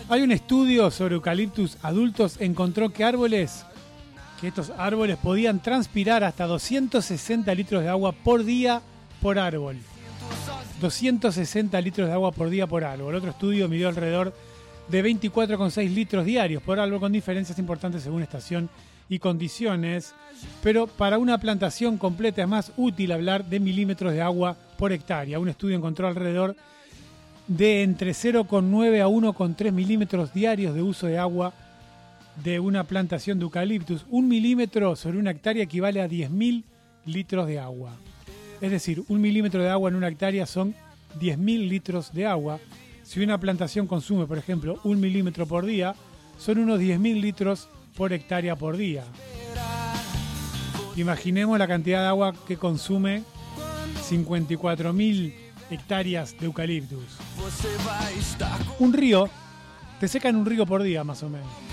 Hay un estudio sobre eucaliptus adultos, encontró que estos árboles podían transpirar hasta 260 litros de agua por día por árbol. 260 litros de agua por día por árbol. Otro estudio midió alrededor de 24,6 litros diarios por árbol, con diferencias importantes según estación y condiciones. Pero para una plantación completa es más útil hablar de milímetros de agua por hectárea. Un estudio encontró alrededor de entre 0,9 a 1,3 milímetros diarios de uso de agua de una plantación de eucaliptus. 1 milímetro sobre una hectárea equivale a 10.000 litros de agua. Es decir, 1 milímetro de agua en una hectárea son 10.000 litros de agua. Si una plantación consume, por ejemplo, 1 milímetro por día, son unos 10.000 litros por hectárea por día. Imaginemos la cantidad de agua que consume 54.000 hectáreas de eucaliptus. Un río, te secan un río por día más o menos.